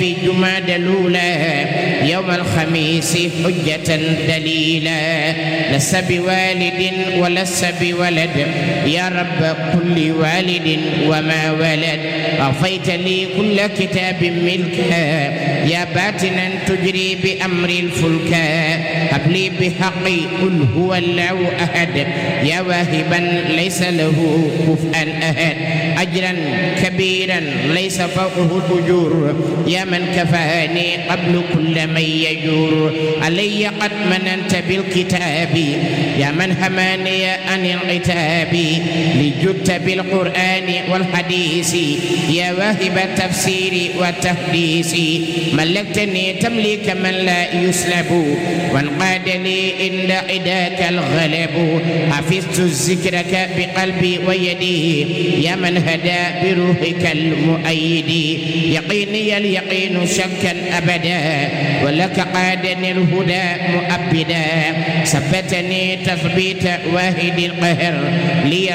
في جمادى الأولى يوم الخميس حجة دليلا. لست بوالد ولست بولد يا رب كل والد وما ولد. أعطيت لي كل كتاب ملكا يا باتنا تجري بأمر الفلكا. هب لي بحقي قل هو الله أحد يا واهبا ليس له كفءا أحد. أجرا كبيرا ليس فوقه أجور يا من كفاني قبل كل من يجور. علي قد مننت بالكتاب يا من هماني عن العتاب. لجدت بالقرآن والحديث يا واهب التفسير والتحديث. ملكتني تمليك من لا يسلب وانقاد لي عند عداك الغلب. حفظت ذكرك بقلبي ويدي يا من هدى بروحك المؤيد. يقيني اليقين شكا أبدا ولك قادني الهدى مؤبدا. ثبتني تثبيت واحد القهر لي